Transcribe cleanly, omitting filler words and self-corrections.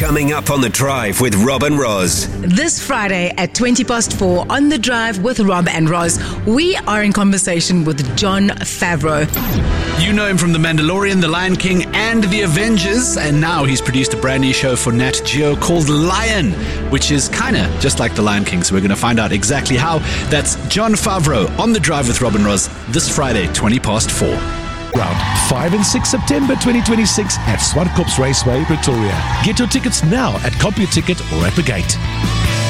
Coming up on The Drive with Rob and Roz. This Friday at 4:20 on The Drive with Rob and Roz, we are in conversation with Jon Favreau. You know him from The Mandalorian, The Lion King, and The Avengers, and now he's produced a brand new show for Nat Geo called Lion, which is kind of just like The Lion King, so we're going to find out exactly how. That's Jon Favreau on The Drive with Rob and Roz this Friday, 4:20. Round 5 and 6 September 2026 at Swartkops Raceway, Pretoria. Get your tickets now at CompuTicket or at the gate.